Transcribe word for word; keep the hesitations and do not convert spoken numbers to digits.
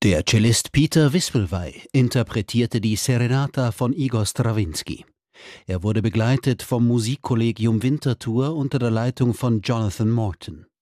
Der Cellist Peter Wispelwey interpretierte die Serenata von Igor Strawinski. Er wurde begleitet vom Musikkollegium Winterthur unter der Leitung von Jonathan Morton.